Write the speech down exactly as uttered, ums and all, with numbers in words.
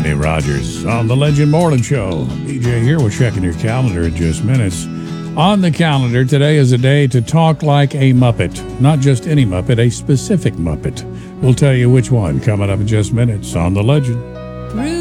Kenny Rogers on the Legend Morning Show. B J here. We're checking your calendar in just minutes. On the calendar, today is a day to talk like a Muppet. Not just any Muppet, a specific Muppet. We'll tell you which one coming up in just minutes on the Legend.